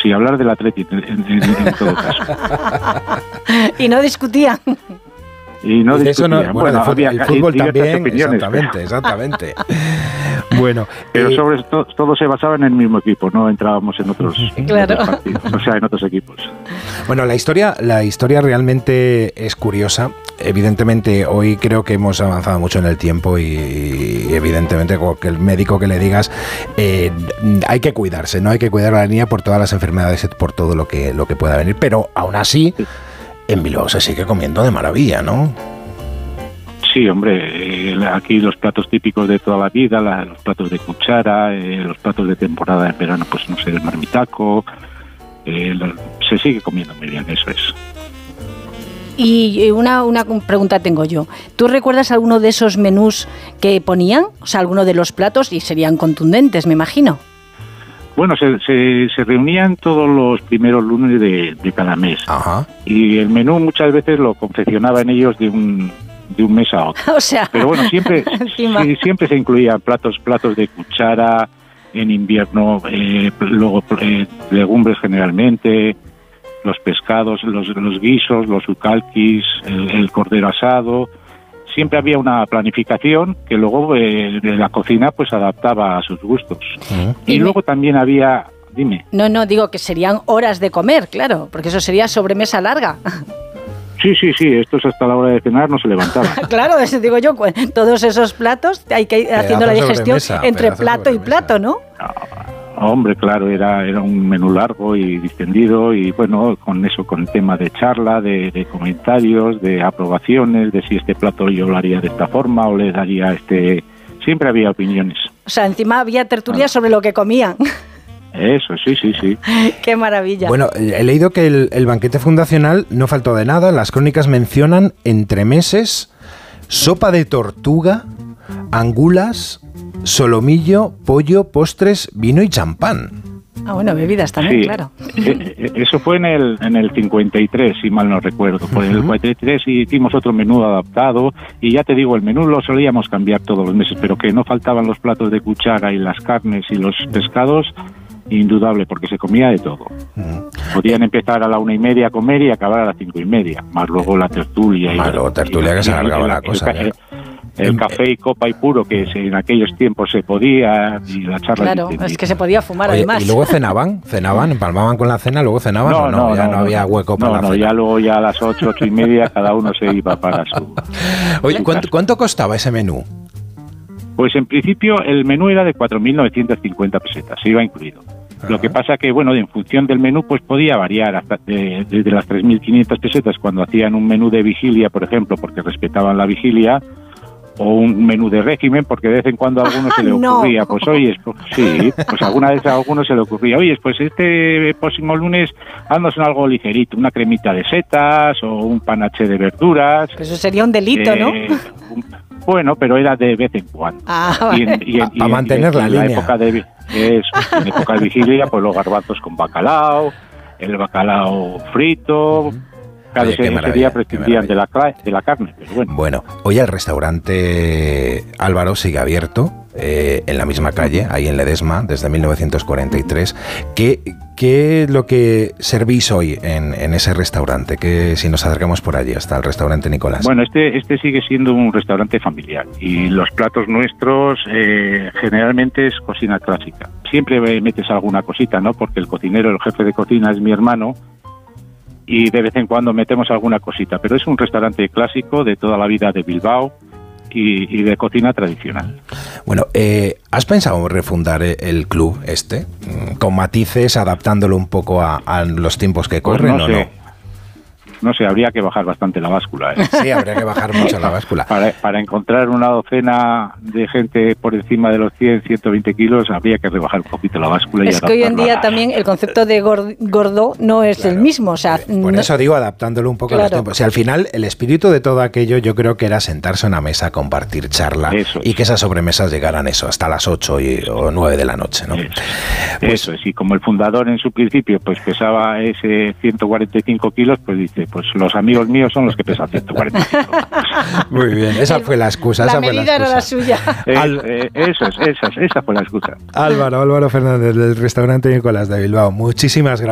sí, hablar del Atleti en todo caso. Y no discutían. Y no discutían. Bueno, había el fútbol también, opiniones, exactamente. Bueno, pero sobre todo se basaba en el mismo equipo, no entrábamos en otros partidos, o sea, en otros equipos. Bueno, la historia realmente es curiosa. Evidentemente, hoy creo que hemos avanzado mucho en el tiempo y evidentemente, cualquier médico que le digas, hay que cuidarse, ¿no? Hay que cuidar a la niña por todas las enfermedades y por todo lo que pueda venir, pero aún así, en Bilbao se sigue comiendo de maravilla, ¿no? Sí, hombre, aquí los platos típicos de toda la vida, los platos de cuchara, los platos de temporada en verano, pues no sé, el marmitaco, se sigue comiendo muy bien, eso es. Y una pregunta tengo yo. ¿Tú recuerdas alguno de esos menús que ponían? O sea, alguno de los platos, y serían contundentes, me imagino. Bueno, se reunían todos los primeros lunes de cada mes. Ajá. Y el menú muchas veces lo confeccionaban ellos de un mes a otro. O sea, pero bueno, siempre se incluían platos de cuchara, en invierno, luego legumbres generalmente, los pescados, los guisos, los ucalquis, el cordero asado. Siempre había una planificación que luego de la cocina pues adaptaba a sus gustos. Y luego también había... Dime. No, digo que serían horas de comer, claro, porque eso sería sobremesa larga. Sí, estos hasta la hora de cenar no se levantaban. Claro, eso digo yo, todos esos platos hay que ir haciendo la digestión entre plato y plato, ¿no? Hombre, claro, era un menú largo y distendido y bueno, con el tema de charla, de comentarios, de aprobaciones, de si este plato yo lo haría de esta forma o le daría siempre había opiniones. O sea, encima había tertulia sobre lo que comían. Eso, sí. Qué maravilla. Bueno, he leído que el banquete fundacional no faltó de nada. Las crónicas mencionan entremeses, sopa de tortuga, angulas, solomillo, pollo, postres, vino y champán. Ah, bueno, bebidas también, sí, claro. Eso fue en el 53, si mal no recuerdo. Por el 53 hicimos otro menú adaptado y ya te digo, el menú lo solíamos cambiar todos los meses, pero que no faltaban los platos de cuchara y las carnes y los pescados, indudable, porque se comía de todo. Podían empezar a la 1:30 a comer y acabar a las 5:30, más luego la tertulia. Que se alargaba la cosa. El café y copa y puro, que en aquellos tiempos se podía, y la charla... Claro, es que se podía fumar. Oye, además. ¿Y luego cenaban, empalmaban con la cena, luego cenaban o no? Ya no había hueco para la cena. Ya luego a las 8:30 cada uno se iba para su... Oye, ¿cuánto costaba ese menú? Pues en principio el menú era de 4.950 pesetas, se iba incluido. Lo que pasa que, bueno, en función del menú, pues podía variar hasta desde las 3.500 pesetas cuando hacían un menú de vigilia, por ejemplo, porque respetaban la vigilia, o un menú de régimen, porque de vez en cuando a alguno se le ocurría, pues oye, pues alguna vez a alguno se le ocurría, oye, pues este próximo lunes haznos algo ligerito, una cremita de setas o un panaché de verduras. Pues eso sería un delito, ¿no? Bueno, pero era de vez en cuando. Para mantener la línea. En época de vigilia, pues los garbanzos con bacalao, el bacalao frito... Claro, ese día prescindían de la carne, pero bueno. Bueno, hoy el restaurante Álvaro sigue abierto en la misma calle, ahí en Ledesma, desde 1943. ¿Qué es lo que servís hoy en ese restaurante? Que si nos acercamos por allí hasta el restaurante Nicolás. Bueno, este sigue siendo un restaurante familiar y los platos nuestros generalmente es cocina clásica. Siempre metes alguna cosita, ¿no? Porque el cocinero, el jefe de cocina es mi hermano, y de vez en cuando metemos alguna cosita, pero es un restaurante clásico de toda la vida de Bilbao y de cocina tradicional. Bueno, ¿has pensado refundar el club con matices, adaptándolo un poco a los tiempos que corren o no? No sé, habría que bajar bastante la báscula. Sí, habría que bajar mucho la báscula. Para encontrar una docena de gente por encima de los 100, 120 kilos, habría que rebajar un poquito la báscula. Es que hoy en día también el concepto de gordo no es el mismo. O sea, por eso digo, adaptándolo un poco a los tiempos. O sea, al final, el espíritu de todo aquello yo creo que era sentarse a una mesa, compartir charla y que esas sobremesas llegaran hasta las 8 o 9 de la noche, ¿no? Eso es, y como el fundador en su principio pues pesaba ese 145 kilos, pues dice, pues los amigos míos son los que pesan 145. Muy bien, esa fue la excusa. La medida era la suya. Esa fue la excusa. Álvaro Fernández, del restaurante Nicolás de Bilbao. Muchísimas gracias.